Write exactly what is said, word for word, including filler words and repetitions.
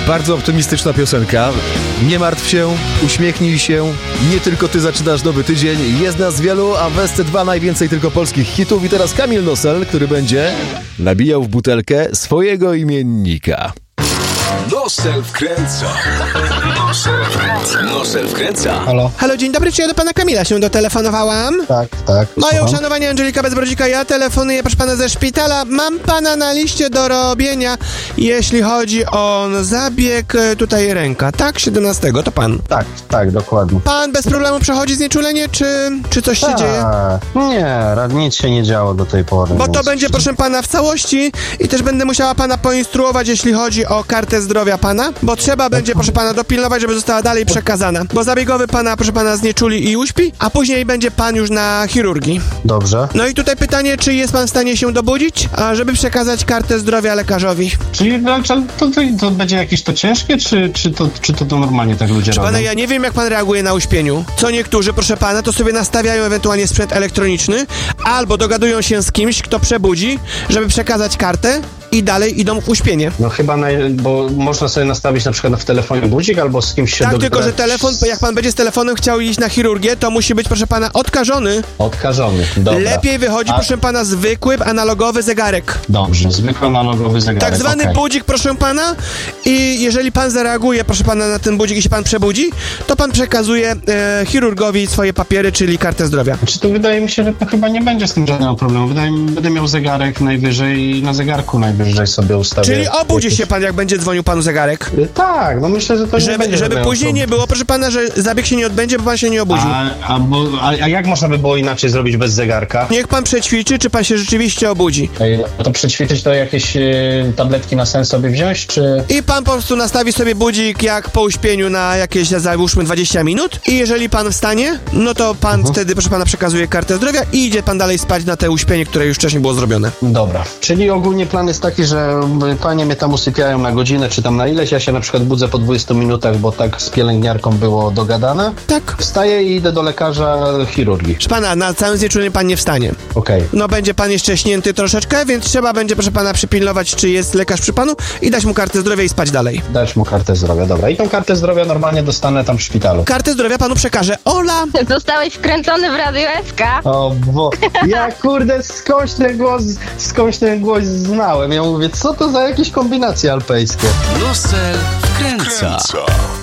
Bardzo optymistyczna piosenka. Nie martw się, uśmiechnij się. Nie tylko ty zaczynasz nowy tydzień. Jest nas wielu, a w S C dwa najwięcej tylko polskich hitów. I teraz Kamil Nosel, który będzie nabijał w butelkę swojego imiennika. Nosel wkręca. Nosel wkręca. Nosel wkręca. Halo. Halo, dzień dobry, czy ja do pana Kamila się dotelefonowałam? Tak, tak. Moje słucham. uszanowanie Angelika Bezbrodzika, ja telefonuję, proszę pana, ze szpitala. Mam pana na liście do robienia, jeśli chodzi o zabieg e, tutaj ręka. Tak, siedemnastego, to pan. Tak, tak, dokładnie. Pan bez problemu przechodzi znieczulenie, czy, czy coś się dzieje? Tak. Nie, rad- nic się nie działo do tej pory. Bo to więc- będzie, proszę pana, w całości i też będę musiała pana poinstruować, jeśli chodzi o kartę zdrowia pana, bo trzeba będzie, proszę pana, dopilnować, żeby została dalej przekazana. Bo zabiegowy pana, proszę pana, znieczuli i uśpi, a później będzie pan już na chirurgii. Dobrze. No i tutaj pytanie, czy jest pan w stanie się dobudzić, a żeby przekazać kartę zdrowia lekarzowi? Czyli to, to, to będzie jakieś to ciężkie, czy, czy, to, czy to, to normalnie tak ludzie robią? Pana, ja nie wiem, jak pan reaguje na uśpieniu. Co niektórzy, proszę pana, to sobie nastawiają ewentualnie sprzęt elektroniczny, albo dogadują się z kimś, kto przebudzi, żeby przekazać kartę i dalej idą w uśpienie. No chyba, naj, bo można sobie nastawić na przykład w telefonie budzik, albo z kimś się Tak, dogadać. tylko że telefon, jak pan będzie z telefonem chciał iść na chirurgię, to musi być, proszę pana, odkażony. Odkażony, dobra. Lepiej wychodzi, A- proszę pana, zwykły, analogowy zegarek. Dobrze, zwykły analogowy zegarek. Tak zwany okej. budzik, proszę pana, i jeżeli pan zareaguje, proszę pana, na ten budzik i się pan przebudzi, to pan przekazuje e, chirurgowi swoje papiery, czyli kartę zdrowia. Czy to wydaje mi się, że to chyba nie będzie z tym żadnego problemu. Wydaje mi, będę miał zegarek najwyżej i na zegarku najwyżej sobie ustawię. Czyli obudzi jakieś- się pan, jak będzie dzwonił panu zegarek. Y, Tak, no myślę, że to nie Żeby, będzie żeby żadnego później nie problemu. było, proszę pana, że zabieg się nie odbędzie, bo pan się nie obudził. A, a, bo, a, a jak można by było inaczej zrobić bez zegarka? Niech pan przećwiczy, czy pan się rzeczywiście obudzi. Ej, To przećwiczyć to jakieś y, tabletki na sen sobie wziąć, czy... I pan po prostu nastawi sobie budzik jak po uśpieniu na jakieś, załóżmy, dwadzieścia minut i jeżeli pan wstanie, no to pan Mhm. wtedy, proszę pana, przekazuje kartę zdrowia i idzie pan dalej spać na te uśpienie, które już wcześniej było zrobione. Dobra. Czyli ogólnie plan jest taki, że y, panie mnie tam usypiają na godzinę, czy tam na ileś, ja się na przykład budzę po dwudziestu minutach, bo tak z pielęgniarką było dogadane. Tak. Wstaję i idę do lekarza chirurgii. Proszę pana, na całym znieczuleniu pan nie wstanie. Okej. No będzie pan jeszcze śnięty troszeczkę, więc trzeba będzie, proszę pana, przypilnować, czy jest lekarz przy panu i dać mu kartę zdrowia i spać dalej. Dać mu kartę zdrowia, dobra. I tą kartę zdrowia normalnie dostanę tam w szpitalu. Kartę zdrowia panu przekaże Ola. Zostałeś wkręcony w Radio S K. O, bo ja kurde skądś ten głos, skądś ten głos znałem. Ja mówię, co to za jakieś kombinacje alpejskie? Nosel wkręca.